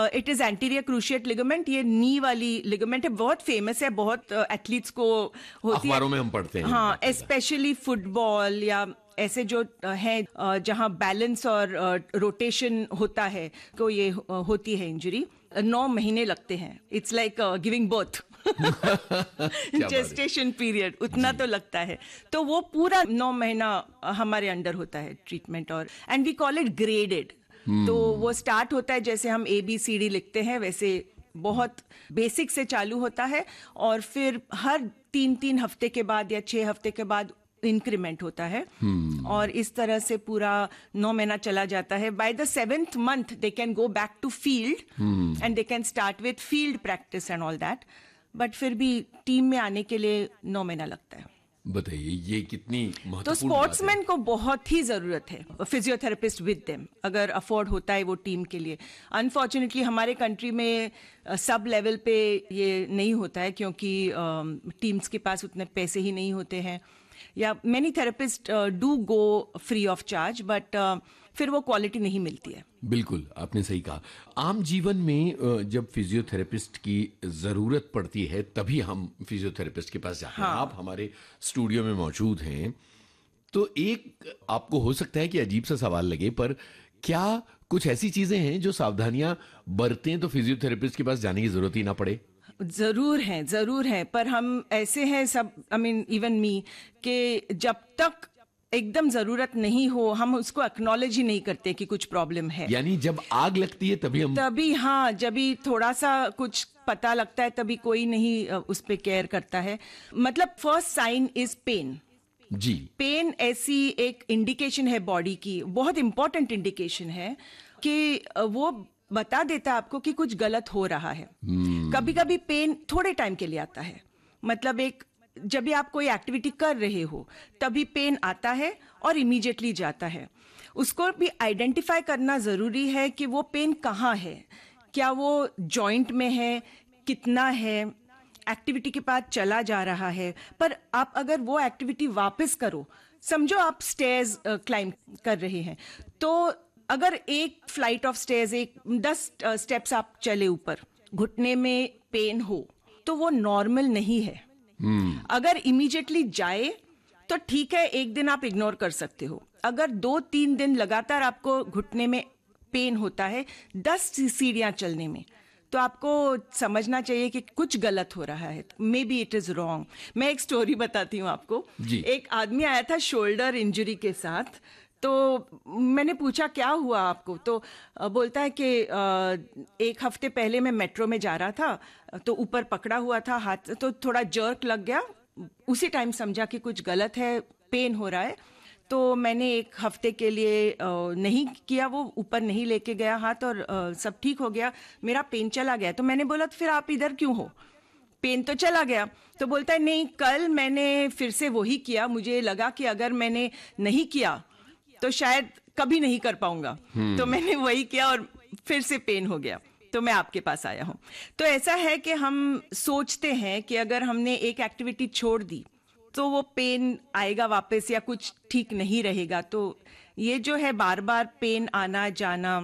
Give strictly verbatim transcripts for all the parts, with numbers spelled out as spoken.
It is anterior cruciate ligament, ये नी वाली ligament है, बहुत फेमस है, बहुत एथलीट्स को होती है, अखबारों में हम पढ़ते हैं। हाँ, स्पेशली फुटबॉल या ऐसे जो है जहां बैलेंस और रोटेशन होता है, तो ये होती है इंजरी। नौ महीने लगते हैं, it's like giving birth, gestation period उतना तो लगता है। तो वो पूरा नौ महीना हमारे अंडर होता है ट्रीटमेंट, और and we call it graded. तो वो स्टार्ट होता है जैसे हम ए बी सी डी लिखते हैं, वैसे बहुत बेसिक से चालू होता है, और फिर हर तीन तीन हफ्ते के बाद या छह हफ्ते के बाद इंक्रीमेंट होता है, hmm. और इस तरह से पूरा नौ महीना चला जाता है। By the seventh month they can go back to field and they can start with field practice and all that, but फिर भी टीम में आने के लिए नौ महीना लगता है। बताइए ये कितनी महत्वपूर्ण तो स्पोर्ट्समैन को बहुत ही जरूरत है फिजियोथेरेपिस्ट विद देम, अगर अफोर्ड होता है वो टीम के लिए। अनफॉर्चुनेटली हमारे कंट्री में सब लेवल पे ये नहीं होता है, क्योंकि टीम्स के पास उतने पैसे ही नहीं होते हैं, या many therapist do go free of charge, but फिर वो क्वालिटी नहीं मिलती है। बिल्कुल, आपने सही कहा। आम जीवन में जब फिजियोथेरेपिस्ट की जरूरत पड़ती है तभी हम फिजियोथेरेपिस्ट के पास जाते हैं। हाँ। आप हमारे स्टूडियो में मौजूद हैं, तो एक आपको हो सकता है कि अजीब सा सवाल लगे, पर क्या कुछ ऐसी चीजें हैं जो सावधानियां बरतें तो फिजियोथेरेपिस्ट के पास जाने की जरूरत ही ना पड़े? जरूर है, जरूर है, पर हम ऐसे हैं सब, आई मीन इवन मी, कि जब तक एकदम जरूरत नहीं हो हम उसको एक्नॉलेज ही नहीं करते कि कुछ प्रॉब्लम है। यानी जब आग लगती है तभी हम तभी हाँ, जब भी थोड़ा सा कुछ पता लगता है तभी कोई नहीं उस पे केयर करता है। मतलब first sign is pen. Ji, pen ऐसी एक इंडिकेशन है बॉडी की, बहुत इंपॉर्टेंट इंडिकेशन है, कि वो बता देता है आपको कि कुछ गलत हो रहा है। hmm. कभी कभी पेन थोड़े टाइम के लिए आता है, मतलब एक जब भी आप कोई एक्टिविटी कर रहे हो तभी पेन आता है और इमीडिएटली जाता है। उसको भी आइडेंटिफाई करना जरूरी है कि वो पेन कहाँ है, क्या वो जॉइंट में है, कितना है, एक्टिविटी के बाद चला जा रहा है। पर आप अगर वो एक्टिविटी वापस करो, समझो आप स्टेयर्स क्लाइंब कर रहे हैं, तो अगर एक फ्लाइट ऑफ स्टेयर्स, एक दस स्टेप्स आप चले ऊपर, घुटने में पेन हो तो वो नॉर्मल नहीं है। hmm. अगर इमीडिएटली जाए तो ठीक है, एक दिन आप इग्नोर कर सकते हो। अगर दो तीन दिन लगातार आपको घुटने में पेन होता है, दस सीढ़ियां चलने में, तो आपको समझना चाहिए कि कुछ गलत हो रहा है, may be it is wrong. मैं एक स्टोरी बताती हूँ आपको। एक आदमी आया था शोल्डर इंजरी के साथ, तो मैंने पूछा क्या हुआ आपको, तो बोलता है कि एक हफ्ते पहले मैं मेट्रो में जा रहा था, तो ऊपर पकड़ा हुआ था हाथ, तो थोड़ा जर्क लग गया, उसी टाइम समझा कि कुछ गलत है, पेन हो रहा है। तो मैंने एक हफ्ते के लिए नहीं किया, वो ऊपर नहीं लेके गया हाथ, और सब ठीक हो गया, मेरा पेन चला गया। तो मैंने बोला फिर आप इधर क्यों हो, पेन तो चला गया। तो बोलता है नहीं, कल मैंने फिर से वही किया, मुझे लगा कि अगर मैंने नहीं किया तो शायद कभी नहीं कर पाऊंगा, hmm. तो मैंने वही किया और फिर से पेन हो गया, तो मैं आपके पास आया हूं। तो ऐसा है कि हम सोचते हैं कि अगर हमने एक एक्टिविटी छोड़ दी तो वो पेन आएगा वापस या कुछ ठीक नहीं रहेगा। तो ये जो है बार बार पेन आना जाना,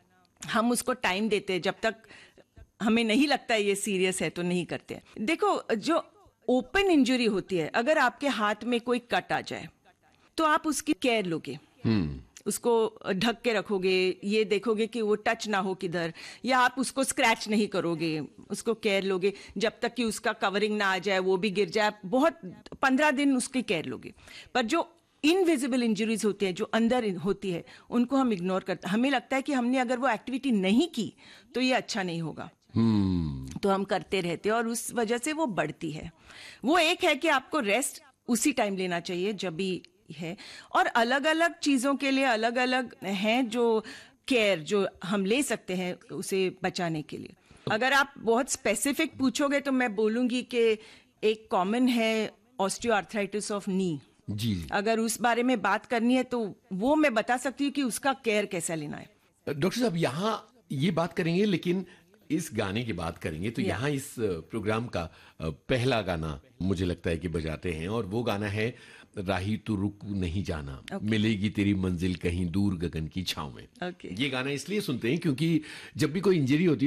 हम उसको टाइम देते हैं, जब तक हमें नहीं लगता है ये सीरियस है तो नहीं करते। देखो, जो ओपन इंजरी होती है, अगर आपके हाथ में कोई कट आ जाए तो आप उसकी केयर लोगे, hmm. उसको ढक के रखोगे, ये देखोगे कि वो टच ना हो किधर, या आप उसको स्क्रैच नहीं करोगे, उसको केयर लोगे जब तक कि उसका कवरिंग ना आ जाए, वो भी गिर जाए, बहुत पंद्रह दिन उसकी केयर लोगे। पर जो इनविजिबल इंजरीज होती है, जो अंदर होती है, उनको हम इग्नोर करते। हमें लगता है कि हमने अगर वो एक्टिविटी नहीं की तो ये अच्छा नहीं होगा, hmm. तो हम करते रहते हैं और उस वजह से वो बढ़ती है। वो एक है कि आपको रेस्ट उसी टाइम लेना चाहिए जब भी है, और अलग अलग चीजों के लिए अलग अलग हैं जो केयर जो हम ले सकते हैं उसे बचाने के लिए। अगर आप बहुत स्पेसिफिक पूछोगे तो मैं बोलूंगी कि एक कॉमन है ऑस्टियोआर्थराइटिस ऑफ नी। जी, अगर उस बारे में बात करनी है तो वो मैं बता सकती हूँ कि उसका केयर कैसा लेना है। डॉक्टर साहब, यहाँ ये बात करेंगे, लेकिन इस गाने की बात करेंगे तो यहाँ इस प्रोग्राम का पहला गाना मुझे लगता है कि बजाते हैं, और वो गाना है राही तू रुक नहीं जाना, okay. मिलेगी तेरी मंजिल कहीं दूर गगन की छांव में। okay. ये गाना इसलिए सुनते हैं क्योंकि जब भी कोई इंजरी होती है